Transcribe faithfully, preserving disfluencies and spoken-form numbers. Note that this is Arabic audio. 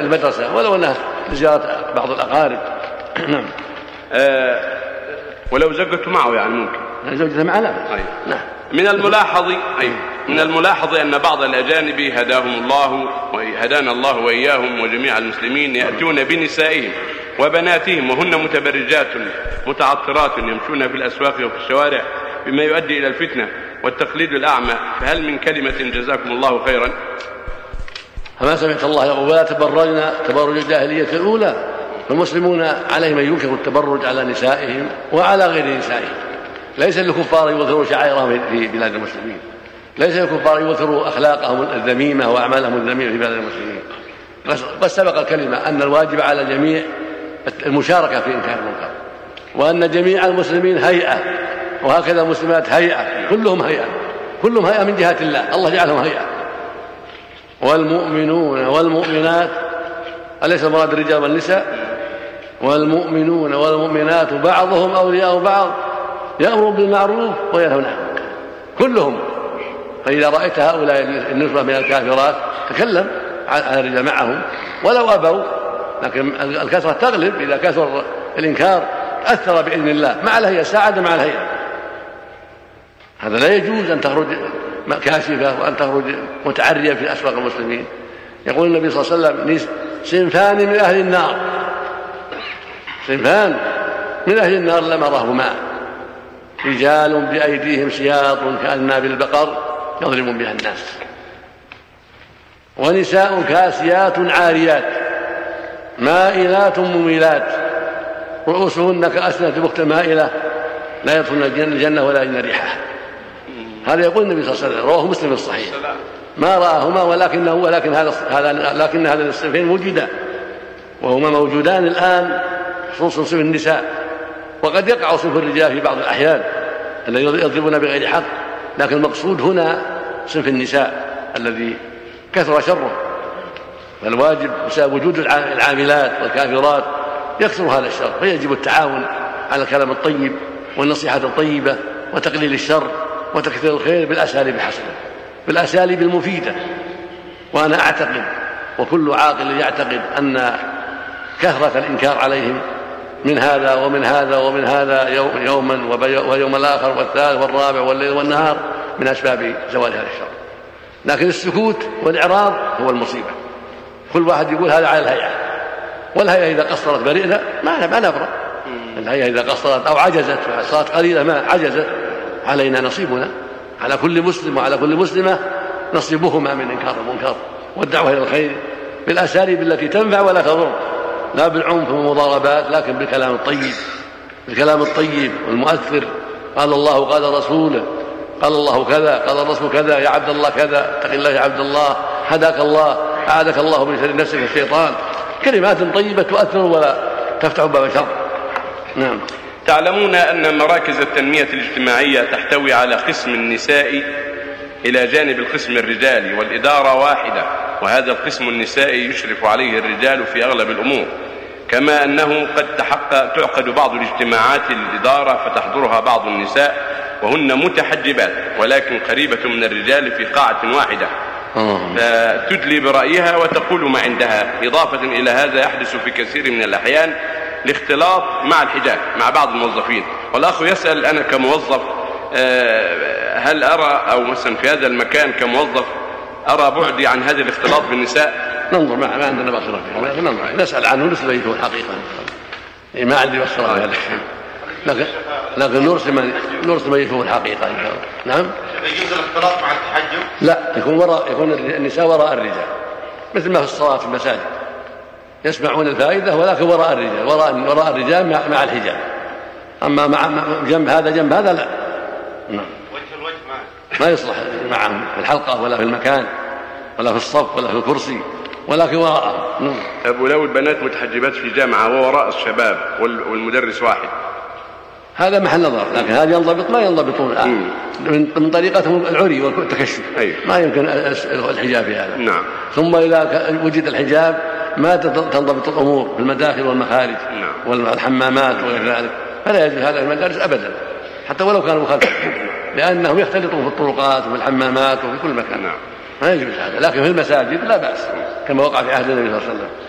المدرسة ولو أنها لزيارة بعض الأقارب. نعم. أه ولو زوجته معه يعني ممكن زوجته معه. أي. نعم. من الملاحظ أي من الملاحظ أن بعض الأجانب هداهم الله وهدانا الله وإياهم وجميع المسلمين يأتون بنسائهم وبناتهم وهن متبرجات متعطرات يمشون في الأسواق وفي الشوارع بما يؤدي إلى الفتنة والتقليد الأعمى، فهل من كلمة جزاكم الله خيرا؟ فما سمعت الله يقول ولا تبرجنا تبرج الجاهلية الأولى، فالمسلمون عليهم أن ينكروا التبرج على نسائهم وعلى غير نسائهم. ليس للكفار يظهروا شعائرهم في بلاد المسلمين، ليس للكفار يظهروا أخلاقهم الذميمة وأعمالهم الذميمة في بلاد المسلمين. قد سبق الكلمة أن الواجب على الجميع المشاركة في إنكار المنكر، وأن جميع المسلمين هيئة، وهكذا المسلمات هيئة، كلهم هيئة، كلهم هيئة من جهة الله، الله جعلهم هيئة. والمؤمنون والمؤمنات، أليس المراد الرجال والنساء؟ والمؤمنون والمؤمنات بعضهم أولياء بعض يأمرون بالمعروف وينهون عن المنكر، كلهم. فإذا رأيت هؤلاء النسبة من الكافرات تكلم على الرجال معهم ولو أبوا، لكن الكثرة تغلب. إذا كثر الإنكار أثر بإذن الله مع الهيئة، ساعد مع الهيئة. هذا لا يجوز أن تخرج كاشفة وأن تخرج متعرية في أسواق المسلمين. يقول النبي صلى الله عليه وسلم صنفان من أهل النار، صنفان من أهل النار لم أرهما، رجال بأيديهم سياط كأناب البقر يضربون بها الناس، ونساء كاسيات عاريات مائلات مميلات رؤوسهن كأسنة بخت مائلة لا يدخلن الجنة ولا يجدن ريحها. هذا يقول النبي صلى الله عليه وسلم، رواه مسلم الصحيح. ما رآهما ولكنه ولكن هذا لكن هذا الصنفين وجدا وهما موجودان الآن، خصوصا صنف النساء. وقد يقع صنف الرجال في بعض الأحيان الذي يضربون بغير حق، لكن المقصود هنا صنف النساء الذي كثر شره. فالواجب بسبب وجود العاملات والكافرات يكثر هذا الشر، فيجب التعاون على الكلام الطيب والنصيحة الطيبة وتقليل الشر وتكثير الخير بالأساليب الحسنة، بالأساليب المفيدة. وأنا أعتقد وكل عاقل يعتقد أن كثرة الإنكار عليهم من هذا ومن هذا ومن هذا يوما ويوم الآخر والثالث والرابع والليل والنهار من أسباب زوال هذا الشر. لكن السكوت والإعراض هو المصيبة. كل واحد يقول هذا على الهيئة، والهيئة إذا قصرت برئنا ما ما نبرأ. الهيئة إذا قصرت أو عجزت صارت قليلة ما عجزت، علينا نصيبنا، على كل مسلم وعلى كل مسلمة نصيبهما من إنكار المنكر والدعوة إلى الخير بالأساليب التي تنفع ولا تضر، لا بالعنف والمضاربات، لكن بالكلام الطيب، بالكلام الطيب والمؤثر. قال الله قال رسوله، قال الله كذا قال الرسول كذا، يا عبد الله كذا، اتق الله يا عبد الله، هداك الله، أعاذك الله من شر نفسك الشيطان. كلمات طيبة تؤثر ولا تفتح باب شر. نعم. تعلمون أن مراكز التنمية الاجتماعية تحتوي على قسم النساء إلى جانب القسم الرجالي، والإدارة واحدة، وهذا القسم النسائي يشرف عليه الرجال في أغلب الأمور، كما أنه قد تحقق تعقد بعض الاجتماعات للإدارة فتحضرها بعض النساء وهن متحجبات ولكن قريبة من الرجال في قاعة واحدة، فتدلي برأيها وتقول ما عندها. إضافة إلى هذا يحدث في كثير من الأحيان الاختلاط مع الحجاب مع بعض الموظفين. والأخ يسأل أنا كموظف هل أرى أو مثلا في هذا المكان كموظف أرى بعدي عن هذا الاختلاط بالنساء؟ ننظر، ما عندنا بصيرة فيه، ننظر نسأل عنه نسأل فيه الحقيقة، ما عندي بصيرة في هذا الشيء، لكن لكن نرسل من نرسل من يفهم الحقيقة إن شاء الله. نعم. يجوز الاختلاط مع التحجب؟ لا، يكون وراء يكون النساء وراء الرجال، مثل ما في الصلاة في المساجد يسمعون الفائدة ولكن وراء الرجال، وراء وراء الرجال مع, مع الحجاب. أما مع جنب هذا جنب هذا لا. نعم. وجه الوجه ما ما يصلح معهم في الحلقة ولا في المكان ولا في الصف ولا في الكرسي، ولكن وراء. نعم. أبو لو البنات متحجبات في جامعة ووراء الشباب والمدرس واحد، هذا محل نظر، لكن هذا ينضبط ما ينضبطون الآن من طريقتهم العري والتكشف. أيوه. ما يمكن الحجاب في هذا. نعم. ثم إذا وجد الحجاب ما تنضبط الأمور في المداخل والمخارج. نعم. والحمامات وغير ذلك، فلا يجوز هذا في المدارس أبدا حتى ولو كانوا مخالفين، لأنهم يختلطون في الطرقات وفي الحمامات وفي كل مكان. نعم. ما يجوز هذا، لكن في المساجد لا بأس كما وقع في عهد النبي صلى الله عليه وسلم.